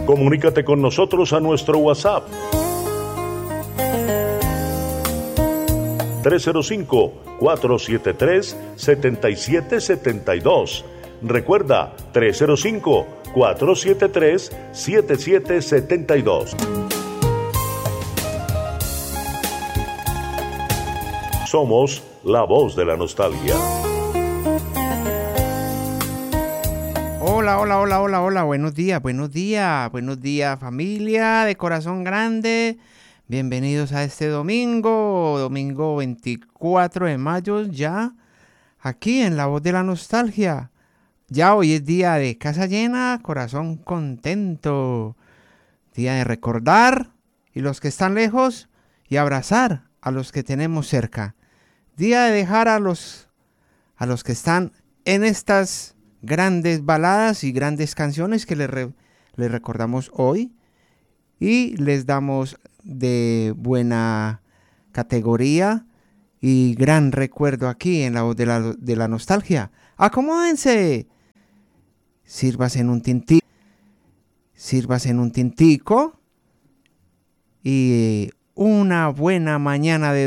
Comunícate con nosotros a nuestro WhatsApp 305-473-7772. Recuerda, 305-473-7772. Somos la voz de la nostalgia. Hola, hola, hola, hola, hola, buenos días, familia de corazón grande. Bienvenidos a este domingo 24 de mayo, ya aquí en La Voz de la Nostalgia. Ya hoy es día de casa llena, corazón contento. Día de recordar y los que están lejos y abrazar a los que tenemos cerca. Día de dejar a los que están en estas grandes baladas y grandes canciones que les recordamos hoy y les damos de buena categoría y gran recuerdo aquí en La Voz de la Nostalgia. Acomódense, sírvase en un tintico y una buena mañana de